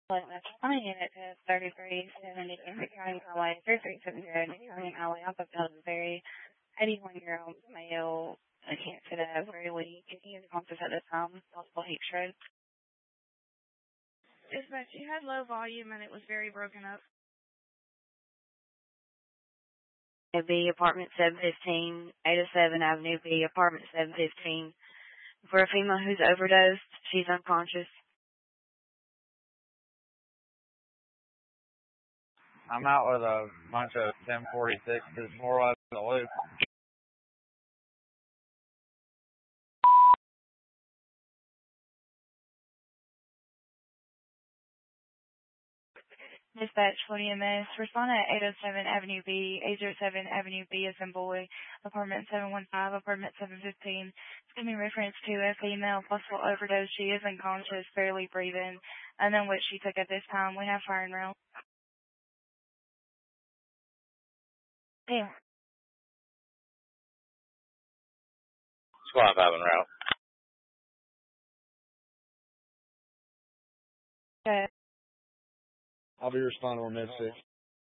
Like, that's coming in at 3370 County Highway 3370 County Highway off of Pillsbury. 81-year-old male, cancer that very weak. He is conscious at the time, possible heat stroke. Dispatch, you had low volume and it was very broken up. B, apartment 715, 807 Avenue B, apartment 715. For a female who's overdosed, she's unconscious. I'm out with a bunch of 1046s, more or less in the loop. Dispatch 40 MS. Respond at 807 Avenue B, 807 Avenue B as in boy, apartment 715, apartment 715. It's going to be reference to a female possible overdose. She is unconscious, barely breathing. Unknown what she took at this time. We have fire and round. Damn. Squad 5 en route. Okay. I'll be responding on med 6.